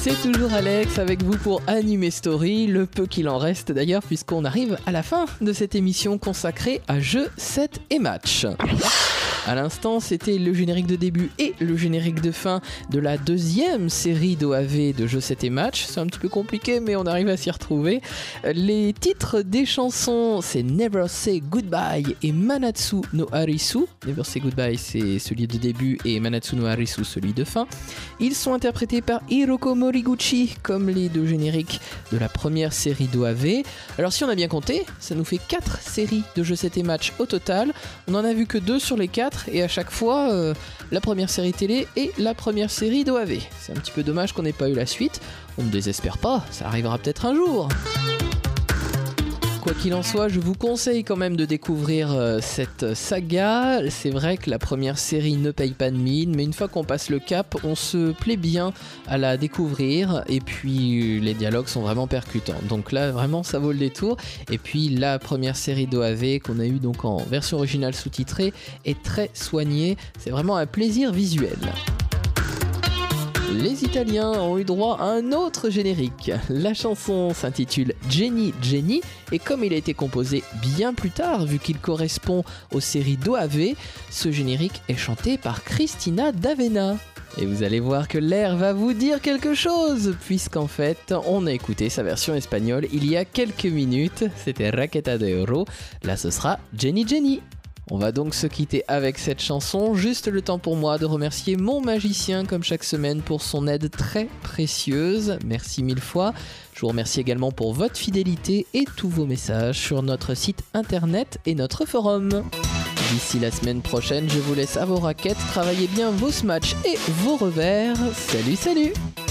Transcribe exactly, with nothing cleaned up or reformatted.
C'est toujours Alex avec vous pour Anime Story, le peu qu'il en reste d'ailleurs puisqu'on arrive à la fin de cette émission consacrée à jeux, set et match. À l'instant, c'était le générique de début et le générique de fin de la deuxième série d'O A V de jeux, set et match. C'est un petit peu compliqué mais on arrive à s'y retrouver. Les titres des chansons, c'est Never Say Goodbye et Manatsu no Harisu. Never Say Goodbye, c'est celui de début et Manatsu no Harisu, celui de fin. Ils sont interprétés par Hiroko Moriguchi, comme les deux génériques de la première série d'O A V. Alors si on a bien compté, ça nous fait quatre séries de jeux, set et match au total. On en a vu que deux sur les quatre, et à chaque fois, euh, la première série télé et la première série d'O A V. C'est un petit peu dommage qu'on n'ait pas eu la suite. On ne désespère pas, ça arrivera peut-être un jour. Quoi qu'il en soit, je vous conseille quand même de découvrir euh, cette saga. C'est vrai que la première série ne paye pas de mine, mais une fois qu'on passe le cap, on se plaît bien à la découvrir. Et puis les dialogues sont vraiment percutants. Donc là, vraiment, ça vaut le détour. Et puis la première série d'O A V qu'on a eue donc en version originale sous-titrée est très soignée. C'est vraiment un plaisir visuel. Les Italiens ont eu droit à un autre générique. La chanson s'intitule Jenny Jenny et comme il a été composé bien plus tard, vu qu'il correspond aux séries d'O A V, ce générique est chanté par Cristina D'Avena. Et vous allez voir que l'air va vous dire quelque chose, puisqu'en fait, on a écouté sa version espagnole il y a quelques minutes. C'était Raqueta de Oro. Là, ce sera Jenny Jenny. On va donc se quitter avec cette chanson, juste le temps pour moi de remercier mon magicien comme chaque semaine pour son aide très précieuse, merci mille fois. Je vous remercie également pour votre fidélité et tous vos messages sur notre site internet et notre forum. D'ici la semaine prochaine, je vous laisse à vos raquettes, travaillez bien vos smatchs et vos revers. Salut, salut!